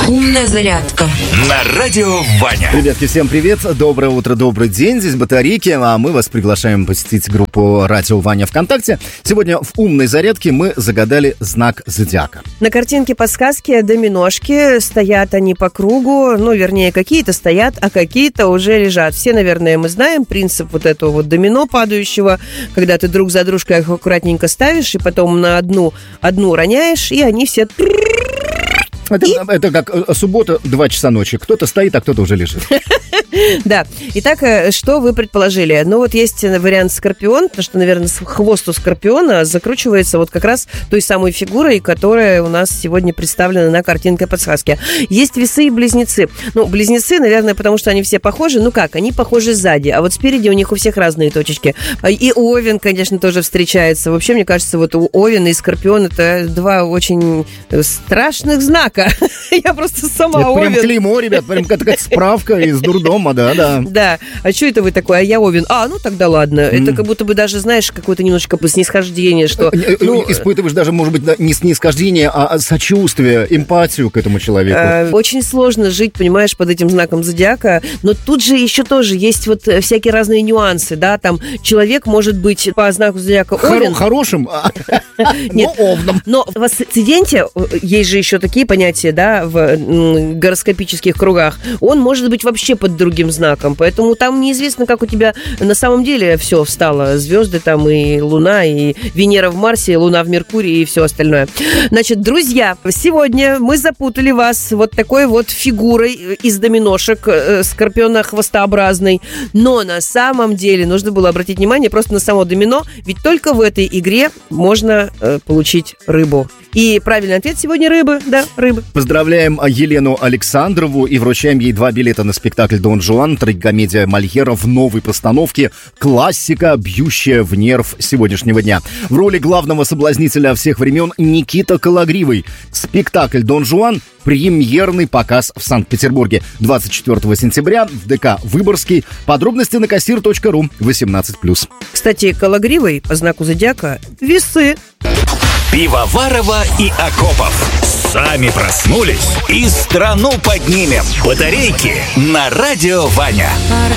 Умная зарядка На радио Ваня. Ребятки, всем привет, доброе утро, добрый день, здесь Батарейки, а мы вас приглашаем посетить группу «Радио Ваня» ВКонтакте. Сегодня в умной зарядке мы загадали знак зодиака. На картинке подсказки доминошки, стоят они по кругу, вернее, какие-то стоят, а какие-то уже лежат. Все, наверное, мы знаем принцип вот этого вот домино падающего, когда ты друг за дружкой их аккуратненько ставишь, и потом на одну роняешь, и они все... Это как суббота, 2 часа ночи. Кто-то стоит, а кто-то уже лежит. Да. Итак, что вы предположили? Есть вариант скорпион, потому что, наверное, хвост у скорпиона закручивается вот как раз той самой фигурой, которая у нас сегодня представлена на картинке подсказки. Есть весы и близнецы. Близнецы, наверное, потому что они все похожи. Они похожи сзади, а вот спереди у них у всех разные точечки. И Овен, конечно, тоже встречается. Вообще, мне кажется, вот у Овена и Скорпион это два очень страшных знака. Я просто сама это Овен. Прям клеймо, ребят, прям какая-то справка из дурдома, да. Да. А что это вы такой? А я Овен. Тогда ладно. Это как будто бы даже, знаешь, какое-то немножечко снисхождение, что... Испытываешь даже, может быть, не снисхождение, а сочувствие, эмпатию к этому человеку. Очень сложно жить, понимаешь, под этим знаком зодиака, но тут же еще тоже есть вот всякие разные нюансы, да, там человек может быть по знаку зодиака Овен. Хорошим, Нет, но овном. Но в асценденте есть же еще такие понятия, да, в гороскопических кругах. Он может быть вообще под другим знаком, поэтому там неизвестно, как у тебя на самом деле все встало. Звезды там и Луна, и Венера в Марсе, и Луна в Меркурии, и все остальное. Значит, друзья, сегодня мы запутали вас вот такой вот фигурой из доминошек скорпиона хвостообразной, но на самом деле нужно было обратить внимание просто на само домино, ведь только в этой игре можно получить рыбу. И правильный ответ сегодня рыбы, да, рыбы. Поздравляем Елену Александрову и вручаем ей 2 билета на спектакль «Дон Жуан», трагикомедия Мольера в новой постановке, классика, бьющая в нерв сегодняшнего дня. В роли главного соблазнителя всех времен Никита Кологривый. Спектакль «Дон Жуан» премьерный показ в Санкт-Петербурге 24 сентября в ДК «Выборгский». Подробности на кассир.ру 18+. Кстати, Кологривый по знаку зодиака весы. Пивоварова и Акопов. Сами проснулись и страну поднимем. Батарейки на радио Ваня.